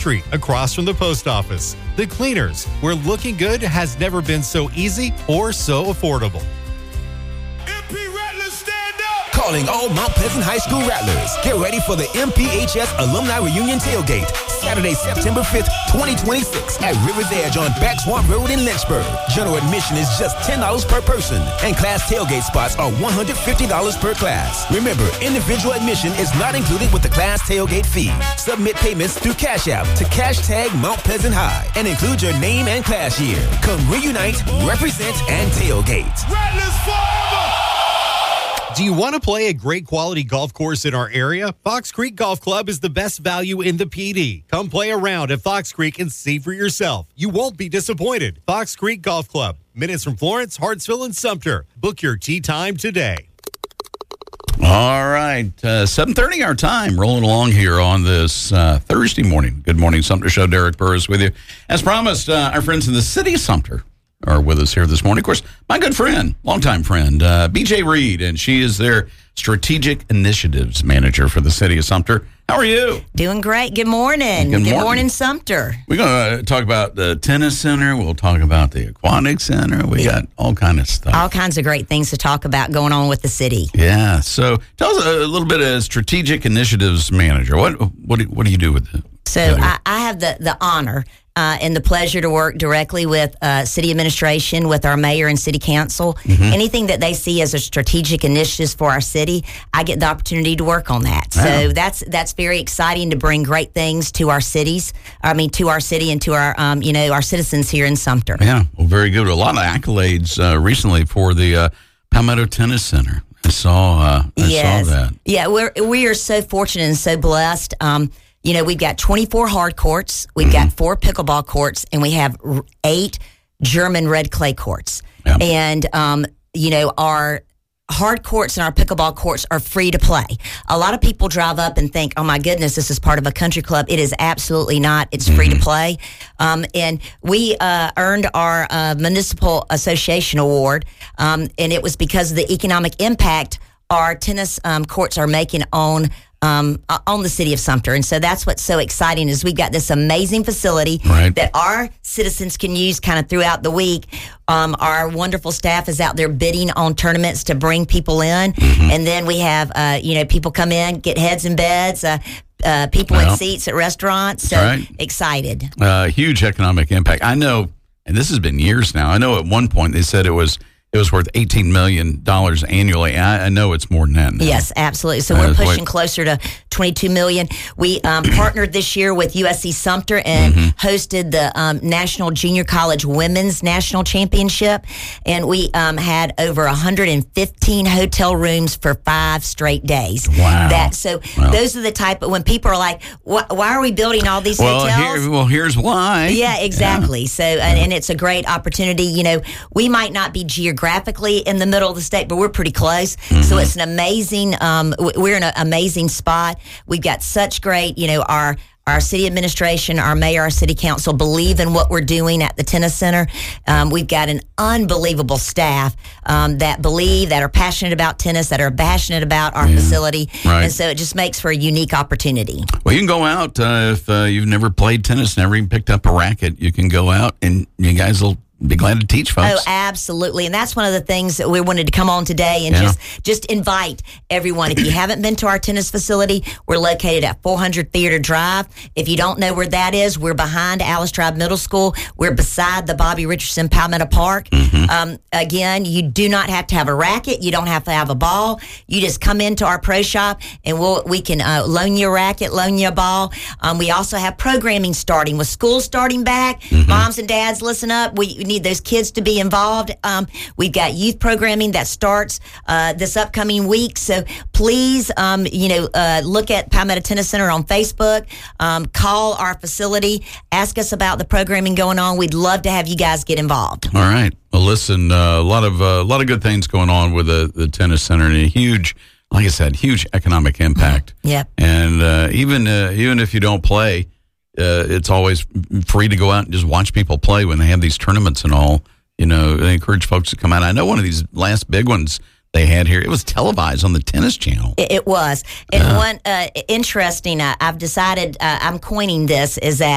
Street, across from the post office. The Cleaners, where looking good has never been so easy or so affordable. Calling all Mount Pleasant High School Rattlers. Get ready for the MPHS Alumni Reunion Tailgate, Saturday, September 5th, 2026 at River's Edge on Back Swamp Road in Lynchburg. General admission is just $10 per person, and class tailgate spots are $150 per class. Remember, individual admission is not included with the class tailgate fee. Submit payments through Cash App to #Mount Pleasant High and include your name and class year. Come reunite, represent, and tailgate. Rattlers forever! Do you want to play a great quality golf course in our area? Fox Creek Golf Club is the best value in the PD. Come play around at Fox Creek and see for yourself. You won't be disappointed. Fox Creek Golf Club, minutes from Florence, Hartsville, and Sumter. Book your tee time today. All right, 7:30 our time, rolling along here on this Thursday morning. Good morning, Sumter Show. Derek Burris with you. As promised, our friends in the city of Sumter are with us here this morning. Of course, my good friend, longtime friend, BJ Reed, and she is their Strategic Initiatives Manager for the city of Sumter. How are you? Doing great. Good morning. Good morning, Sumter. We're going to talk about the tennis center. We'll talk about the aquatic center. We got all kind of stuff. All kinds of great things to talk about going on with the city. Yeah. So tell us a little bit as Strategic Initiatives Manager. What do you do with it? So I have the honor and the pleasure to work directly with city administration, with our mayor and city council. Mm-hmm. Anything that they see as a strategic initiative for our city, I get the opportunity to work on that. Wow. So that's very exciting to bring great things to our cities. To our city and to our our citizens here in Sumter. Yeah, well, very good. A lot of accolades recently for the Palmetto Tennis Center. I saw that. Yeah, we are so fortunate and so blessed. We've got 24 hard courts, we've got 4 pickleball courts, and we have 8 German red clay courts. Yep. And, our hard courts and our pickleball courts are free to play. A lot of people drive up and think, oh my goodness, this is part of a country club. It is absolutely not. It's free to play. And we earned our Municipal Association Award, and it was because of the economic impact our tennis courts are making on the city of Sumter. And so that's what's so exciting is we've got this amazing facility that our citizens can use kind of throughout the week. Our wonderful staff is out there bidding on tournaments to bring people in. Mm-hmm. And then we have, people come in, get heads in beds, people in seats at restaurants. So excited. Huge economic impact. I know, and this has been years now, I know at one point they said it was worth $18 million annually. I know it's more than that now. Yes, absolutely. So we're pushing closer to $22 million. We partnered this year with USC Sumter and hosted the National Junior College Women's National Championship. And we had over 115 hotel rooms for 5 straight days. Wow. Those are the type of, when people are like, why are we building all these hotels? Here's why. Yeah, exactly. Yeah. So, and it's a great opportunity. We might not be geographically in the middle of the state, but we're pretty close. Mm-hmm. So it's an amazing, we're in an amazing spot. We've got such great, our city administration, our mayor, our city council believe in what we're doing at the tennis center. We've got an unbelievable staff that believe, that are passionate about tennis, that are passionate about our facility. Right. And so it just makes for a unique opportunity. Well, you can go out if you've never played tennis, never even picked up a racket. You can go out and you guys will be glad to teach folks. Oh, absolutely. And that's one of the things that we wanted to come on today and just invite everyone. If you haven't been to our tennis facility, we're located at 400 Theater Drive. If you don't know where that is, we're behind Alice Tribe Middle School. We're beside the Bobby Richardson Palmetto Park. Mm-hmm. Again, you do not have to have a racket. You don't have to have a ball. You just come into our pro shop and we can loan you a racket, loan you a ball. We also have programming starting with school starting back. Mm-hmm. Moms and dads, listen up. We need those kids to be involved. We've got youth programming that starts this upcoming week. So please, look at Palmetto Tennis Center on Facebook. Call our facility. Ask us about the programming going on. We'd love to have you guys get involved. All right. Well, listen, a lot of good things going on with the tennis center, and a huge, like I said, huge economic impact. Yep. And even if you don't play, it's always free to go out and just watch people play when they have these tournaments and all. They encourage folks to come out. I know one of these last big ones they had here, it was televised on the Tennis Channel. It was. And one interesting, I've decided I'm coining this, is that